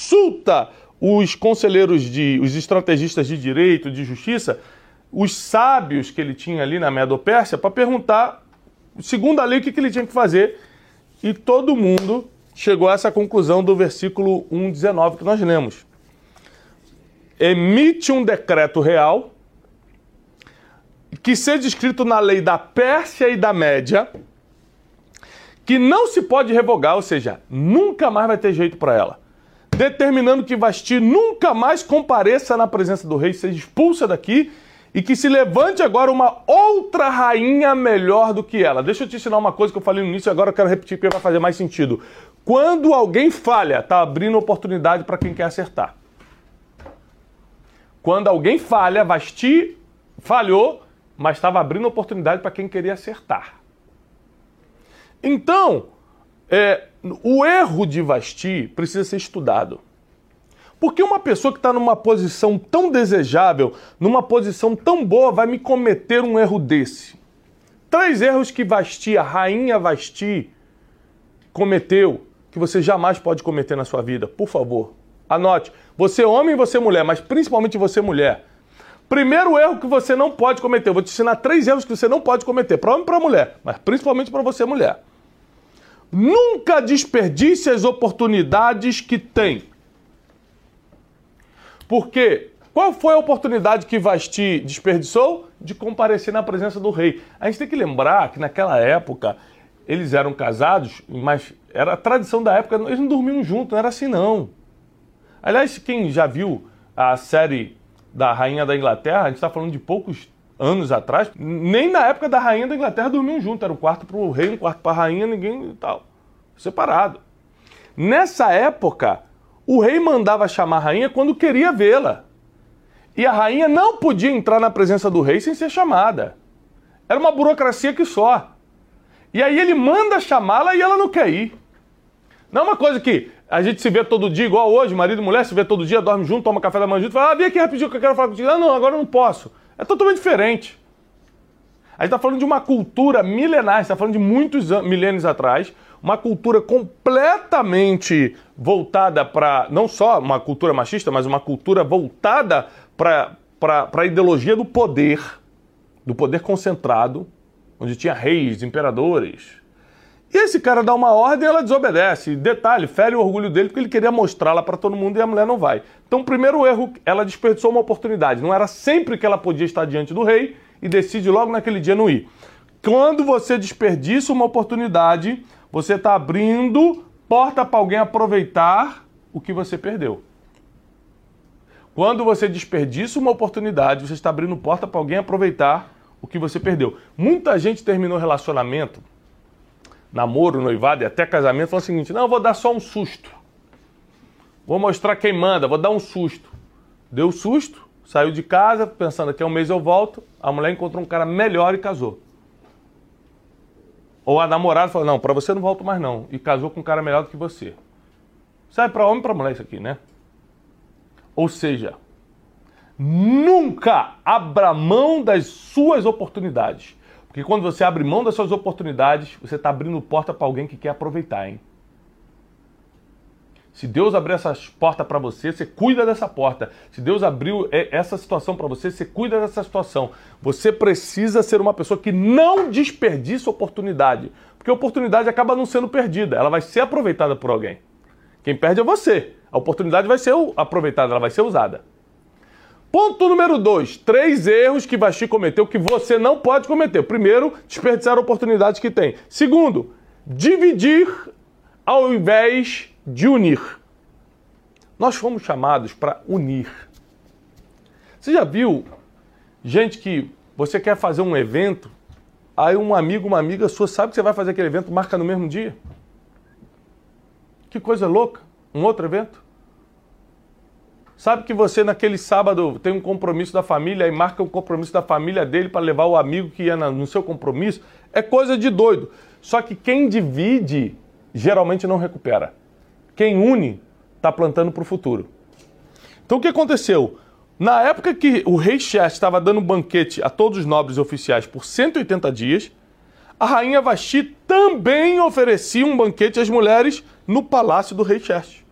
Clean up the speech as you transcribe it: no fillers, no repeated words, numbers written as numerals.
consulta os conselheiros, os estrategistas de direito, de justiça, os sábios que ele tinha ali na Medo-Pérsia, para perguntar, segundo a lei, o que ele tinha que fazer. E todo mundo chegou a essa conclusão do versículo 1:19 que nós lemos. Emite um decreto real que seja escrito na lei da Pérsia e da Média, que não se pode revogar, ou seja, nunca mais vai ter jeito para ela, determinando que Vasti nunca mais compareça na presença do rei, seja expulsa daqui, e que se levante agora uma outra rainha melhor do que ela. Deixa eu te ensinar uma coisa que eu falei no início e agora eu quero repetir porque vai fazer mais sentido. Quando alguém falha, está abrindo oportunidade para quem quer acertar. Quando alguém falha, Vasti falhou, mas estava abrindo oportunidade para quem queria acertar. Então, o erro de Vasti precisa ser estudado. Porque uma pessoa que está numa posição tão desejável, numa posição tão boa, vai me cometer um erro desse? 3 erros que Vasti, a rainha Vasti, cometeu, que você jamais pode cometer na sua vida. Por favor, anote. Você homem e você mulher, mas principalmente você mulher. Primeiro erro que você não pode cometer. Eu vou te ensinar 3 erros que você não pode cometer, para homem e para mulher, mas principalmente para você mulher. Nunca desperdice as oportunidades que tem. Porque qual foi a oportunidade que Vasti desperdiçou? De comparecer na presença do rei. A gente tem que lembrar que naquela época eles eram casados, mas era a tradição da época, eles não dormiam juntos, não era assim não. Aliás, quem já viu a série da Rainha da Inglaterra, a gente está falando de poucos anos atrás, nem na época da Rainha da Inglaterra dormiam juntos, era um quarto para o rei, um quarto para a rainha, ninguém e tal, separado. Nessa época, o rei mandava chamar a rainha quando queria vê-la. E a rainha não podia entrar na presença do rei sem ser chamada. Era uma burocracia que só. E aí ele manda chamá-la e ela não quer ir. Não é uma coisa que a gente se vê todo dia, igual hoje, marido e mulher se vê todo dia, dorme junto, toma café da manhã junto, fala, vem aqui rapidinho que eu quero falar contigo. Não, agora eu não posso. É totalmente diferente. A gente está falando de uma cultura milenar, a gente está falando de muitos milênios atrás, uma cultura completamente voltada para, não só uma cultura machista, mas uma cultura voltada para a ideologia do poder concentrado, onde tinha reis, imperadores. E esse cara dá uma ordem e ela desobedece. Detalhe, fere o orgulho dele porque ele queria mostrá-la para todo mundo e a mulher não vai. Então, primeiro erro, ela desperdiçou uma oportunidade. Não era sempre que ela podia estar diante do rei e decide logo naquele dia não ir. Quando você desperdiça uma oportunidade, você está abrindo porta para alguém aproveitar o que você perdeu. Quando você desperdiça uma oportunidade, você está abrindo porta para alguém aproveitar o que você perdeu. Muita gente terminou relacionamento, namoro, noivado e até casamento, falando o seguinte, não, eu vou dar só um susto. Vou mostrar quem manda, vou dar um susto. Deu susto, saiu de casa, pensando daqui a um mês eu volto, a mulher encontrou um cara melhor e casou. Ou a namorada falou, não, pra você não volto mais não. E casou com um cara melhor do que você. Sabe, pra homem e pra mulher isso aqui, né? Ou seja, nunca abra mão das suas oportunidades. Porque quando você abre mão das suas oportunidades, você está abrindo porta para alguém que quer aproveitar, hein? Se Deus abrir essa porta para você, você cuida dessa porta. Se Deus abriu essa situação para você, você cuida dessa situação. Você precisa ser uma pessoa que não desperdiça oportunidade. Porque a oportunidade acaba não sendo perdida. Ela vai ser aproveitada por alguém. Quem perde é você. A oportunidade vai ser aproveitada, ela vai ser usada. Ponto número 2. 3 erros que Vasti cometeu que você não pode cometer. Primeiro, desperdiçar oportunidades que tem. Segundo, dividir ao invés de unir. Nós fomos chamados para unir. Você já viu gente que você quer fazer um evento, aí um amigo, uma amiga sua sabe que você vai fazer aquele evento, marca no mesmo dia? Que coisa louca. Um outro evento? Sabe que você naquele sábado tem um compromisso da família e marca um compromisso da família dele para levar o amigo que ia no seu compromisso? É coisa de doido. Só que quem divide geralmente não recupera. Quem une está plantando para o futuro. Então o que aconteceu? Na época que o rei Xerxes estava dando um banquete a todos os nobres oficiais por 180 dias, a rainha Vasti também oferecia um banquete às mulheres no palácio do rei Xerxes.